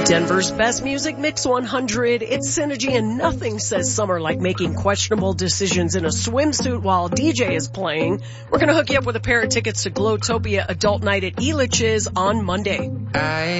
Denver's best music, Mix 100. It's Synergy, and nothing says summer like making questionable decisions in a swimsuit while a DJ is playing. We're going to hook you up with a pair of tickets to Glowtopia Adult Night at Elitch's on Monday.